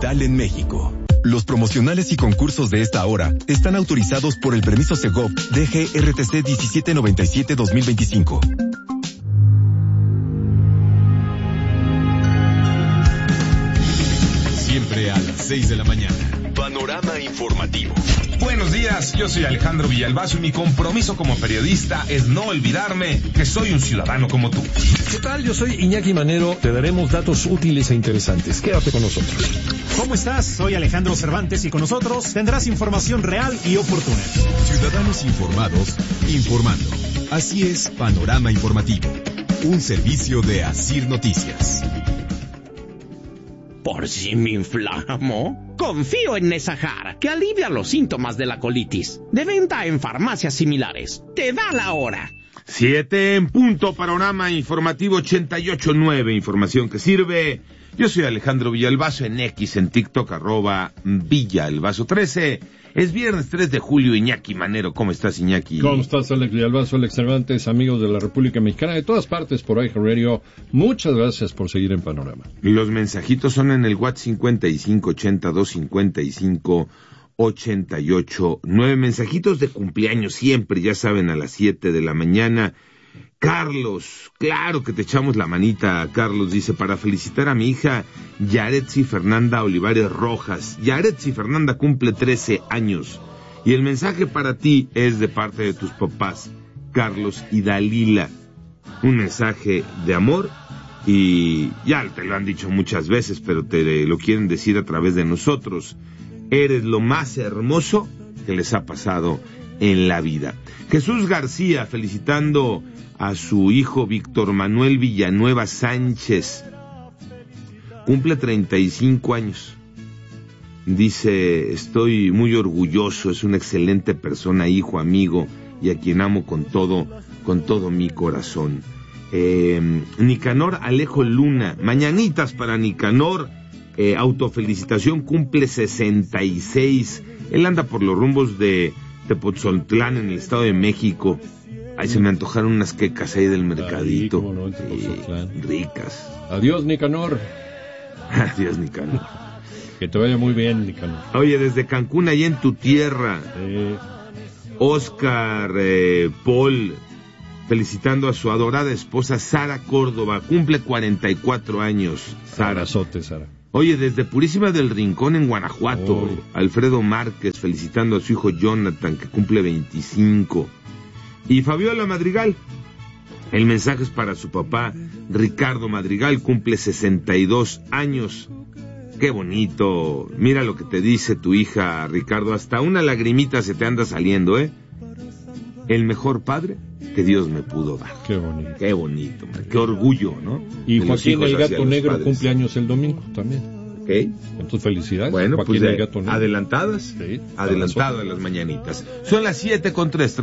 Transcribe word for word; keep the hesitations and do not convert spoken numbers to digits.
digital en México. Los promocionales y concursos de esta hora están autorizados por el permiso Segov D G R T C diecisiete noventa y siete dos mil veinticinco. Siempre a las seis de la mañana. Panorama informativo. Buenos días, yo soy Alejandro Villalbazo y mi compromiso como periodista es no olvidarme que soy un ciudadano como tú. ¿Qué tal? Yo soy Iñaki Manero. Te daremos datos útiles e interesantes. Quédate con nosotros. ¿Cómo estás? Soy Alejandro Cervantes y con nosotros tendrás información real y oportuna. Ciudadanos informados, informando. Así es, Panorama Informativo. Un servicio de Asir Noticias. ¿Por si me inflamo? Confío en Nesajar, que alivia los síntomas de la colitis. De venta en farmacias similares. Te da la hora. Siete en punto, Panorama Informativo ochenta y ocho nueve, información que sirve. Yo soy Alejandro Villalbazo en X, en TikTok, arroba Villalbazo trece. Es viernes tres de julio, Iñaki Manero. ¿Cómo estás, Iñaki? ¿Cómo estás, Alex Villalbazo, Alex Cervantes, amigos de la República Mexicana, de todas partes por iHeartRadio? Muchas gracias por seguir en Panorama. Los mensajitos son en el WhatsApp cincuenta y cinco ochenta y dos cincuenta y cinco ochenta y ocho nueve. Mensajitos de cumpleaños siempre, ya saben, a las siete de la mañana. Carlos, claro que te echamos la manita. Carlos dice, para felicitar a mi hija Yaretsi Fernanda Olivares Rojas. Yaretsi Fernanda cumple trece años. Y el mensaje para ti es de parte de tus papás, Carlos y Dalila. Un mensaje de amor, y ya te lo han dicho muchas veces, pero te lo quieren decir a través de nosotros. Eres lo más hermoso que les ha pasado en la vida. Jesús García felicitando a su hijo Víctor Manuel Villanueva Sánchez. Cumple treinta y cinco años. Dice, estoy muy orgulloso, es una excelente persona, hijo, amigo, y a quien amo con todo, con todo mi corazón. Eh, Nicanor Alejo Luna, mañanitas para Nicanor, eh, autofelicitación, cumple sesenta y seis. Él anda por los rumbos de Tepoztlán, en el Estado de México. Ahí se me antojaron unas quecas ahí del mercadito. Ahí, no, sí, ricas. Adiós, Nicanor. Adiós, Nicanor. Que te vaya muy bien, Nicanor. Oye, desde Cancún, allá en tu tierra, eh. Oscar eh, Paul, felicitando a su adorada esposa Sara Córdoba. Cumple cuarenta y cuatro años, Sara. Abrazote, Sara. Oye, desde Purísima del Rincón, en Guanajuato, oh. Alfredo Márquez felicitando a su hijo Jonathan, que cumple veinticinco. Y Fabiola Madrigal, el mensaje es para su papá, Ricardo Madrigal, cumple sesenta y dos años. ¡Qué bonito! Mira lo que te dice tu hija, Ricardo, hasta una lagrimita se te anda saliendo, ¿eh? El mejor padre que Dios me pudo dar. ¡Qué bonito! ¡Qué bonito! Man. ¡Qué orgullo!, ¿no? Y Joaquín el Gato Negro cumple años el domingo también. ¿Ok? Entonces, felicidades. Bueno, Joaquín pues el Gato Negro. Adelantadas. Sí. Adelantado en las mañanitas. Son las siete con tres.